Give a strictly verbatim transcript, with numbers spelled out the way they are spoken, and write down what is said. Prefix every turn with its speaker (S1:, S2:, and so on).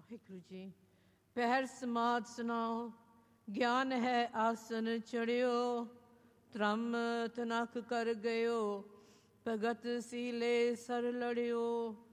S1: ਵਾਹਿਗੁਰੂ ਜੀ। ਪਹਿਰ ਸਮਾਦ ਸੁਣਾਓ। ਗਿਆਨ ਹੈ ਆਸਨ ਚੜਿਓ, ਧਰਮ ਤਨਕ ਕਰ ਗਇਓ, ਭਗਤ ਸੀਲੇ ਸਰ ਲੜਿਓ।